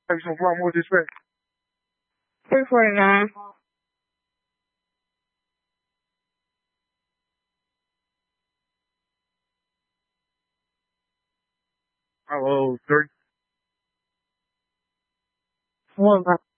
Action fly more dispatch. 349. Hello, 3. 1